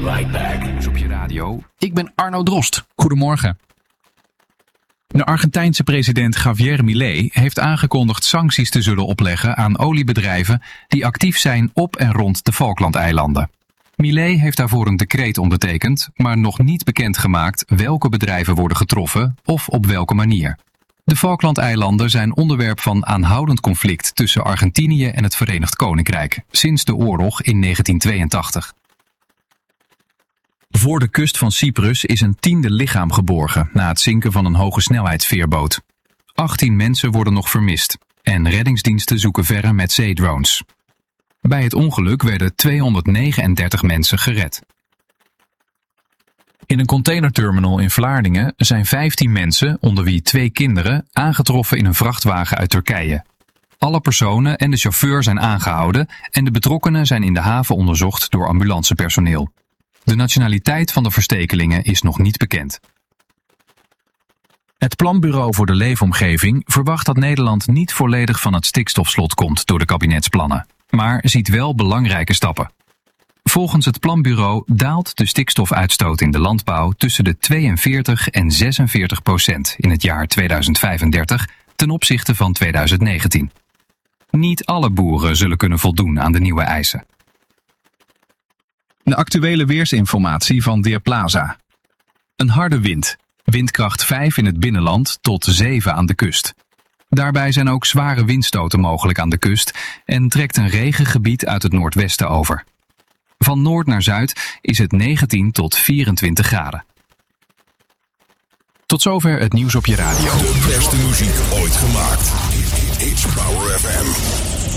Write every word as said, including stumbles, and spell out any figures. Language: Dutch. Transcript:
right back. Nieuws op je radio. Ik ben Arno Drost. Goedemorgen. De Argentijnse president Javier Milei heeft aangekondigd sancties te zullen opleggen aan oliebedrijven die actief zijn op en rond de Falklandeilanden. Milei heeft daarvoor een decreet ondertekend, maar nog niet bekendgemaakt welke bedrijven worden getroffen of op welke manier. De Falklandeilanden zijn onderwerp van aanhoudend conflict tussen Argentinië en het Verenigd Koninkrijk sinds de oorlog in negentien tweeëntachtig. Voor de kust van Cyprus is een tiende lichaam geborgen na het zinken van een hogesnelheidsveerboot. achttien mensen worden nog vermist en reddingsdiensten zoeken verre met zeedrones. Bij het ongeluk werden tweehonderdnegenendertig mensen gered. In een containerterminal in Vlaardingen zijn vijftien mensen, onder wie twee kinderen, aangetroffen in een vrachtwagen uit Turkije. Alle personen en de chauffeur zijn aangehouden en de betrokkenen zijn in de haven onderzocht door ambulancepersoneel. De nationaliteit van de verstekelingen is nog niet bekend. Het Planbureau voor de Leefomgeving verwacht dat Nederland niet volledig van het stikstofslot komt door de kabinetsplannen, maar ziet wel belangrijke stappen. Volgens het Planbureau daalt de stikstofuitstoot in de landbouw tussen de tweeënveertig en zesenveertig procent in het jaar tweeduizend vijfendertig ten opzichte van tweeduizend negentien. Niet alle boeren zullen kunnen voldoen aan de nieuwe eisen. De actuele weersinformatie van Weerplaza. Een harde wind. Windkracht vijf in het binnenland tot zeven aan de kust. Daarbij zijn ook zware windstoten mogelijk aan de kust en trekt een regengebied uit het noordwesten over. Van noord naar zuid is het negentien tot vierentwintig graden. Tot zover het nieuws op je radio. De beste muziek ooit gemaakt. It's Power F M.